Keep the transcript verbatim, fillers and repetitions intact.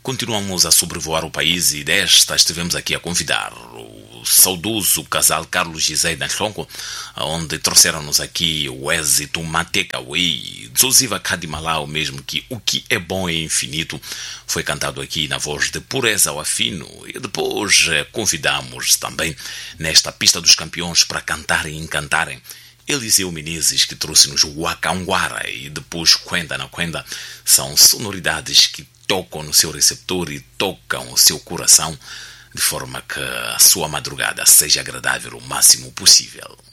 Continuamos a sobrevoar o país e desta estivemos aqui a convidar o saudoso casal Carlos Gisé da Nhlongo, onde trouxeram-nos aqui o êxito Matekaway, Dzouziva Kadimalau mesmo, que o que é bom é infinito, foi cantado aqui na voz de Pureza ao Afino, e depois convidamos também nesta pista dos campeões para cantarem e encantarem Eliseu Menezes, que trouxe-nos o Wakangwara, e depois Kwenda na Kwenda. São sonoridades que tocam no seu receptor e tocam o seu coração, de forma que a sua madrugada seja agradável o máximo possível.